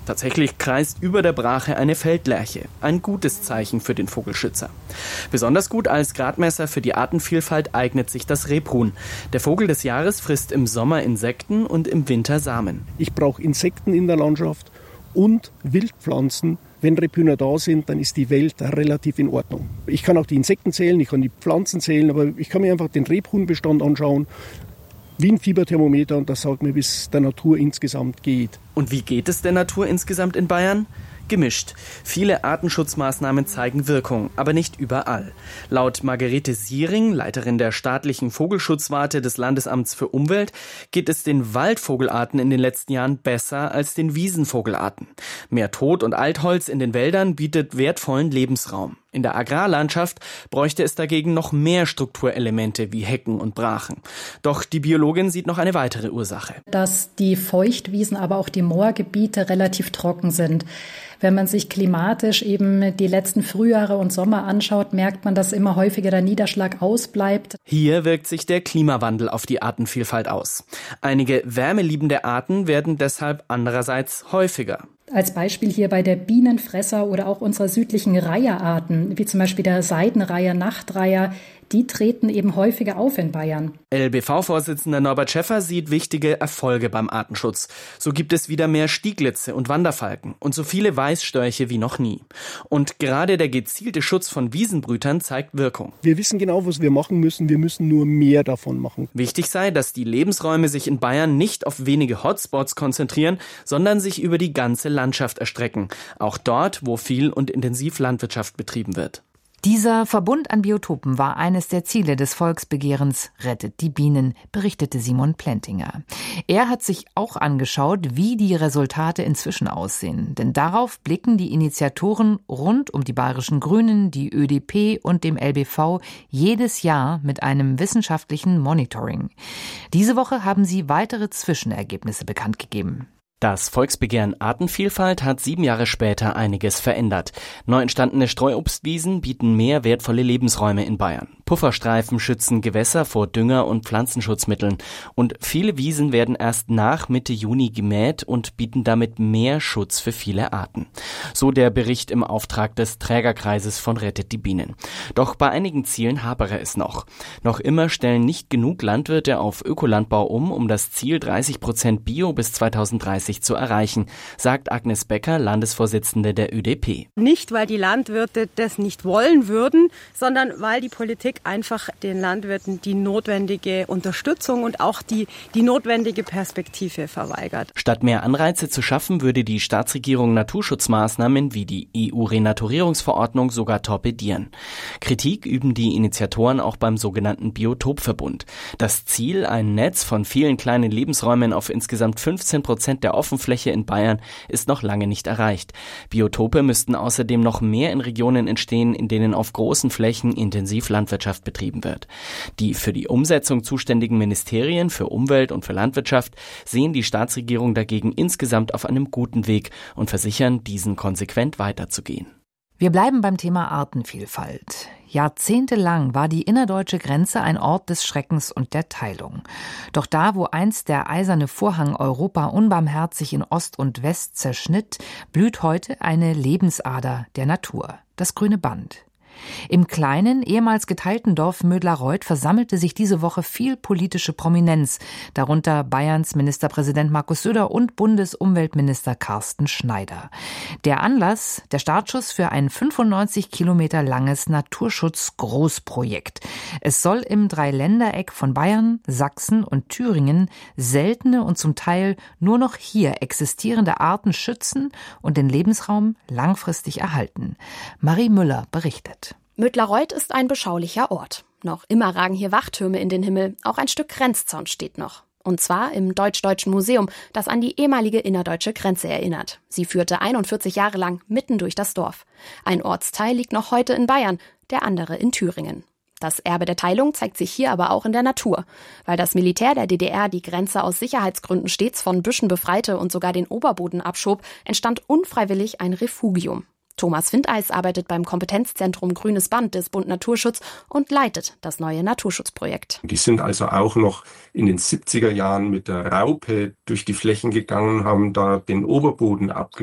Tatsächlich kreist über der Brache eine Feldlerche. Ein gutes Zeichen für den Vogelschützer. Besonders gut als Gradmesser für die Artenvielfalt eignet sich das Rebhuhn. Der Vogel des Jahres frisst im Sommer Insekten und im Winter Samen. Ich brauche Insekten in der Landschaft und Wildpflanzen. Wenn Rebhühner da sind, dann ist die Welt relativ in Ordnung. Ich kann auch die Insekten zählen, ich kann die Pflanzen zählen, aber ich kann mir einfach den Rebhuhnbestand anschauen, wie ein Fieberthermometer, und das sagt mir, wie es der Natur insgesamt geht. Und wie geht es der Natur insgesamt in Bayern? Gemischt. Viele Artenschutzmaßnahmen zeigen Wirkung, aber nicht überall. Laut Margarete Siering, Leiterin der staatlichen Vogelschutzwarte des Landesamts für Umwelt, geht es den Waldvogelarten in den letzten Jahren besser als den Wiesenvogelarten. Mehr Tod- und Altholz in den Wäldern bietet wertvollen Lebensraum. In der Agrarlandschaft bräuchte es dagegen noch mehr Strukturelemente wie Hecken und Brachen. Doch die Biologin sieht noch eine weitere Ursache. Dass die Feuchtwiesen, aber auch die Moorgebiete relativ trocken sind. Wenn man sich klimatisch eben die letzten Frühjahre und Sommer anschaut, merkt man, dass immer häufiger der Niederschlag ausbleibt. Hier wirkt sich der Klimawandel auf die Artenvielfalt aus. Einige wärmeliebende Arten werden deshalb andererseits häufiger. Als Beispiel hier bei der Bienenfresser oder auch unserer südlichen Reiherarten, wie zum Beispiel der Seidenreiher, Nachtreiher, die treten eben häufiger auf in Bayern. LBV-Vorsitzender Norbert Schäffer sieht wichtige Erfolge beim Artenschutz. So gibt es wieder mehr Stieglitze und Wanderfalken und so viele Weißstörche wie noch nie. Und gerade der gezielte Schutz von Wiesenbrütern zeigt Wirkung. Wir wissen genau, was wir machen müssen. Wir müssen nur mehr davon machen. Wichtig sei, dass die Lebensräume sich in Bayern nicht auf wenige Hotspots konzentrieren, sondern sich über die ganze Landschaft erstrecken. Auch dort, wo viel und intensiv Landwirtschaft betrieben wird. Dieser Verbund an Biotopen war eines der Ziele des Volksbegehrens Rettet die Bienen, berichtete Simon Plentinger. Er hat sich auch angeschaut, wie die Resultate inzwischen aussehen. Denn darauf blicken die Initiatoren rund um die Bayerischen Grünen, die ÖDP und dem LBV jedes Jahr mit einem wissenschaftlichen Monitoring. Diese Woche haben sie weitere Zwischenergebnisse bekannt gegeben. Das Volksbegehren Artenvielfalt hat 7 Jahre später einiges verändert. Neu entstandene Streuobstwiesen bieten mehr wertvolle Lebensräume in Bayern. Pufferstreifen schützen Gewässer vor Dünger- und Pflanzenschutzmitteln. Und viele Wiesen werden erst nach Mitte Juni gemäht und bieten damit mehr Schutz für viele Arten. So der Bericht im Auftrag des Trägerkreises von Rettet die Bienen. Doch bei einigen Zielen hapere es noch. Noch immer stellen nicht genug Landwirte auf Ökolandbau um das Ziel 30% Bio bis 2030 zu erreichen, sagt Agnes Becker, Landesvorsitzende der ÖDP. Nicht, weil die Landwirte das nicht wollen würden, sondern weil die Politik einfach den Landwirten die notwendige Unterstützung und auch die notwendige Perspektive verweigert. Statt mehr Anreize zu schaffen, würde die Staatsregierung Naturschutzmaßnahmen wie die EU-Renaturierungsverordnung sogar torpedieren. Kritik üben die Initiatoren auch beim sogenannten Biotopverbund. Das Ziel, ein Netz von vielen kleinen Lebensräumen auf insgesamt 15% der Offenfläche in Bayern, ist noch lange nicht erreicht. Biotope müssten außerdem noch mehr in Regionen entstehen, in denen auf großen Flächen intensiv Landwirtschaft betrieben wird. Die für die Umsetzung zuständigen Ministerien für Umwelt und für Landwirtschaft sehen die Staatsregierung dagegen insgesamt auf einem guten Weg und versichern, diesen konsequent weiterzugehen. Wir bleiben beim Thema Artenvielfalt. Jahrzehntelang war die innerdeutsche Grenze ein Ort des Schreckens und der Teilung. Doch da, wo einst der eiserne Vorhang Europa unbarmherzig in Ost und West zerschnitt, blüht heute eine Lebensader der Natur, das Grüne Band. Im kleinen, ehemals geteilten Dorf Mödlareuth versammelte sich diese Woche viel politische Prominenz, darunter Bayerns Ministerpräsident Markus Söder und Bundesumweltminister Carsten Schneider. Der Anlass, der Startschuss für ein 95 Kilometer langes Naturschutzgroßprojekt. Es soll im Dreiländereck von Bayern, Sachsen und Thüringen seltene und zum Teil nur noch hier existierende Arten schützen und den Lebensraum langfristig erhalten. Marie Müller berichtet. Mödlareuth ist ein beschaulicher Ort. Noch immer ragen hier Wachtürme in den Himmel. Auch ein Stück Grenzzaun steht noch. Und zwar im Deutsch-Deutschen Museum, das an die ehemalige innerdeutsche Grenze erinnert. Sie führte 41 Jahre lang mitten durch das Dorf. Ein Ortsteil liegt noch heute in Bayern, der andere in Thüringen. Das Erbe der Teilung zeigt sich hier aber auch in der Natur. Weil das Militär der DDR die Grenze aus Sicherheitsgründen stets von Büschen befreite und sogar den Oberboden abschob, entstand unfreiwillig ein Refugium. Thomas Findeis arbeitet beim Kompetenzzentrum Grünes Band des Bund Naturschutz und leitet das neue Naturschutzprojekt. Die sind also auch noch in den 70er Jahren mit der Raupe durch die Flächen gegangen, haben da den Oberboden abgeschnitten